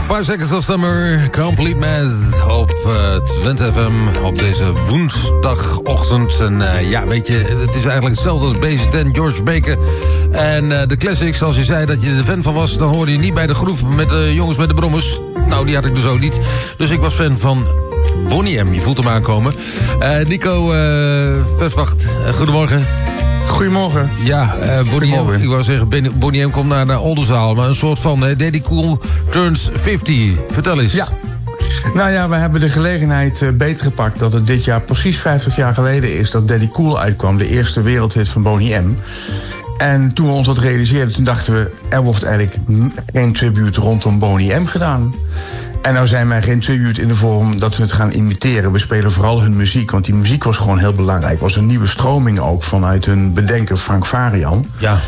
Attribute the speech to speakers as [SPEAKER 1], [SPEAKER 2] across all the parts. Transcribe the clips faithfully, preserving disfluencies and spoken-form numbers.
[SPEAKER 1] Five Seconds of Summer, Complete Mess op uh, Twente F M op deze woensdagochtend. En uh, ja, weet je, het is eigenlijk hetzelfde als Base ten, George Baker. En uh, de classics, als je zei dat je er fan van was, dan hoorde je niet bij de groep met de jongens met de brommers. Nou, die had ik dus ook niet. Dus ik was fan van Boney M. Je voelt hem aankomen. Uh, Nico uh, Versbach, uh, goedemorgen.
[SPEAKER 2] Goedemorgen.
[SPEAKER 1] Ja, uh, Boney M, ik wou zeggen, Boney M komt naar, naar Oldenzaal, maar een soort van uh, Daddy Cool turns vijftig. Vertel eens.
[SPEAKER 2] Ja. Nou ja, we hebben de gelegenheid uh, beter gepakt dat het dit jaar precies vijftig jaar geleden is dat Daddy Cool uitkwam, de eerste wereldhit van Boney M. En toen we ons dat realiseerden, toen dachten we, er wordt eigenlijk geen tribute rondom Boney M gedaan. En nou zijn wij geen tribute in de vorm dat we het gaan imiteren. We spelen vooral hun muziek, want die muziek was gewoon heel belangrijk. Het was een nieuwe stroming ook vanuit hun bedenker Frank Farian.
[SPEAKER 1] Ja.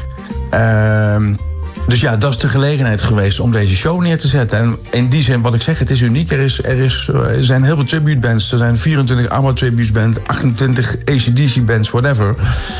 [SPEAKER 2] Uh, dus ja, dat is de gelegenheid geweest om deze show neer te zetten. En in die zin, wat ik zeg, het is uniek. Er, is, er, is, er zijn heel veel tribute bands. Er zijn vierentwintig ABBA tribute bands, achtentwintig A C D C bands, whatever.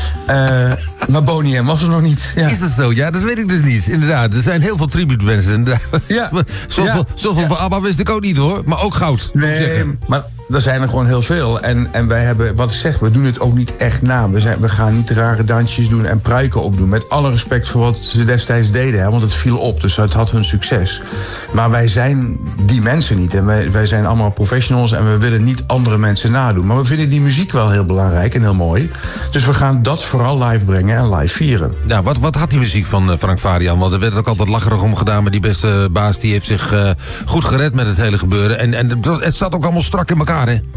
[SPEAKER 2] Uh, maar Boney M was er nog niet. Ja.
[SPEAKER 1] Is dat zo? Ja, dat weet ik dus niet. Inderdaad, er zijn heel veel tribute bands.
[SPEAKER 2] Ja.
[SPEAKER 1] Zoveel,
[SPEAKER 2] ja.
[SPEAKER 1] zoveel
[SPEAKER 2] ja.
[SPEAKER 1] van ABBA wist ik ook niet hoor. Maar ook goud.
[SPEAKER 2] Nee, maar er zijn er gewoon heel veel. En, en wij hebben, wat ik zeg, we doen het ook niet echt na. We, zijn, we gaan niet rare dansjes doen en pruiken opdoen. Met alle respect voor wat ze destijds deden. Hè, want het viel op, dus het had hun succes. Maar wij zijn die mensen niet. En wij, wij zijn allemaal professionals en we willen niet andere mensen nadoen. Maar we vinden die muziek wel heel belangrijk en heel mooi. Dus we gaan dat vooral live brengen en live vieren.
[SPEAKER 1] Ja, wat, wat had die muziek van uh, Frank Farian? Want er werd ook altijd lacherig om gedaan. Maar die beste baas die heeft zich uh, goed gered met het hele gebeuren. En, en het, het zat ook allemaal strak in elkaar.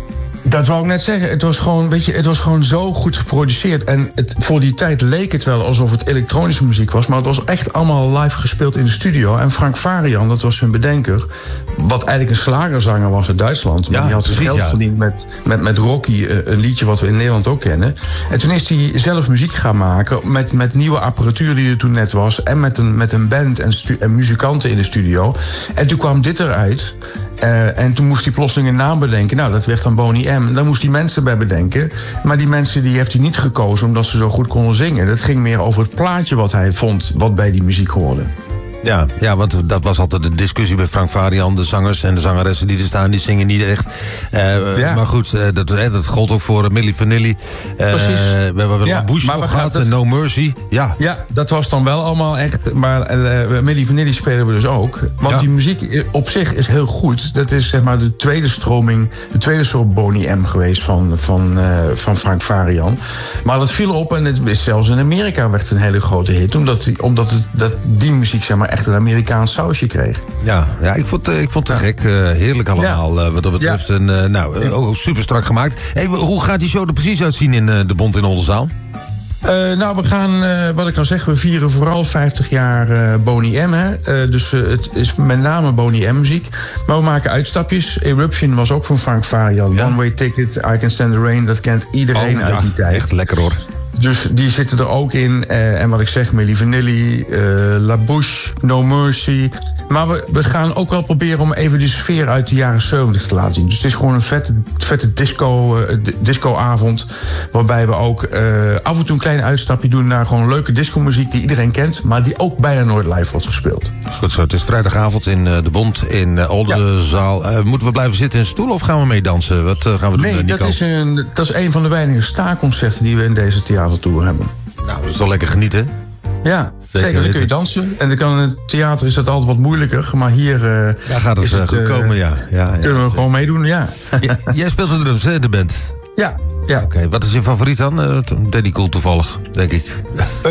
[SPEAKER 2] Dat wou ik net zeggen. Het was gewoon, weet je, het was gewoon zo goed geproduceerd. En het, voor die tijd leek het wel alsof het elektronische muziek was. Maar het was echt allemaal live gespeeld in de studio. En Frank Farian, dat was hun bedenker. Wat eigenlijk een slagerzanger was uit Duitsland. Maar
[SPEAKER 1] ja,
[SPEAKER 2] die had zijn geld ja. verdiend met, met, met Rocky. Een liedje wat we in Nederland ook kennen. En toen is hij zelf muziek gaan maken. Met, met nieuwe apparatuur die er toen net was. En met een, met een band en, stu- en muzikanten in de studio. En toen kwam dit eruit. Uh, en toen moest hij plotseling een naam bedenken. Nou, dat werd dan Boney M. Daar moest hij mensen bij bedenken. Maar die mensen die heeft hij niet gekozen omdat ze zo goed konden zingen. Dat ging meer over het plaatje wat hij vond, wat bij die muziek hoorde.
[SPEAKER 1] Ja, ja, want dat was altijd de discussie bij Frank Farian. De zangers en de zangeressen die er staan, die zingen niet echt. Uh, ja. Maar goed, uh, dat, uh, dat gold ook voor uh, Milli Vanilli. Uh, Precies. We hebben ja, La Bouche nog gehad en No Mercy. Ja.
[SPEAKER 2] ja, dat was dan wel allemaal echt. Maar uh, Milli Vanilli spelen we dus ook. Want ja. die muziek op zich is heel goed. Dat is zeg maar de tweede stroming, de tweede soort Boney M geweest van, van, uh, van Frank Farian. Maar dat viel op en het is zelfs in Amerika werd een hele grote hit. Omdat, die, omdat het, dat, die muziek zeg maar echt een Amerikaans sausje kreeg.
[SPEAKER 1] Ja, ja ik vond, ik vond het te ja. gek. Uh, heerlijk allemaal ja. uh, wat dat betreft. Ja. En, uh, nou, uh, ook super strak gemaakt. Hey, hoe gaat die show er precies uitzien in uh, de Bond in Oldenzaal?
[SPEAKER 2] Uh, nou, we gaan, uh, wat ik al zeg, we vieren vooral vijftig jaar uh, Boney M. Hè. Uh, dus uh, het is met name Boney M muziek. Maar we maken uitstapjes. Eruption was ook van Frank Farian. Ja. One Way Ticket, I Can Stand the Rain. Dat kent iedereen oh, uit ja, die tijd.
[SPEAKER 1] Echt lekker hoor.
[SPEAKER 2] Dus die zitten er ook in. Uh, en wat ik zeg, Milli Vanilli, uh, La Bouche, No Mercy. Maar we, we gaan ook wel proberen om even de sfeer uit de jaren zeventig te laten zien. Dus het is gewoon een vette, vette disco, uh, discoavond. Waarbij we ook uh, af en toe een klein uitstapje doen naar gewoon leuke discomuziek die iedereen kent. Maar die ook bijna nooit live wordt gespeeld.
[SPEAKER 1] Goed zo, het is vrijdagavond in uh, de Bond in uh, Oldenzaal. Ja. Uh, moeten we blijven zitten in een stoel of gaan we meedansen? Wat uh, gaan we doen,
[SPEAKER 2] Nee,
[SPEAKER 1] Nico?
[SPEAKER 2] dat is, een, dat is een van de weinige staarconcerten die we in deze theatertour hebben.
[SPEAKER 1] Nou, dat is wel lekker genieten.
[SPEAKER 2] Ja, zeker. zeker dan kun je dansen. En dan kan in het theater is dat altijd wat moeilijker. Maar hier uh,
[SPEAKER 1] Daar gaat het,
[SPEAKER 2] is het
[SPEAKER 1] goed uh, komen, ja. ja, ja
[SPEAKER 2] kunnen we gewoon meedoen, ja.
[SPEAKER 1] J- jij speelt de drums, hè, de band?
[SPEAKER 2] Ja, ja.
[SPEAKER 1] Oké, okay, wat is je favoriet dan? Uh, Daddy Cool toevallig, denk ik.
[SPEAKER 2] Uh,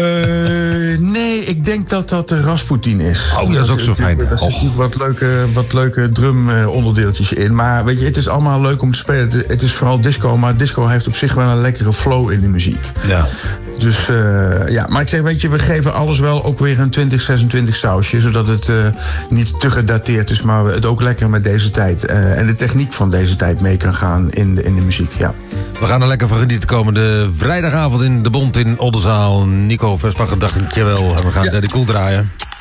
[SPEAKER 2] nee, ik denk dat dat de Rasputin is.
[SPEAKER 1] Oh, dat is ook zo fijn.
[SPEAKER 2] Er zitten wat leuke, wat leuke drum-onderdeeltjes in. Maar weet je, het is allemaal leuk om te spelen. Het is vooral disco, maar disco heeft op zich wel een lekkere flow in de muziek.
[SPEAKER 1] Ja.
[SPEAKER 2] Dus uh, ja, maar ik zeg, weet je, we geven alles wel ook weer een twintig zesentwintig sausje. Zodat het uh, niet te gedateerd is, maar we het ook lekker met deze tijd. Uh, en de techniek van deze tijd mee kan gaan in de, in de muziek, ja.
[SPEAKER 1] We gaan er lekker van genieten komende vrijdagavond in de Bond in Oldenzaal. Nico Versbach, dankjewel. En we gaan ja. Daddy Cool draaien.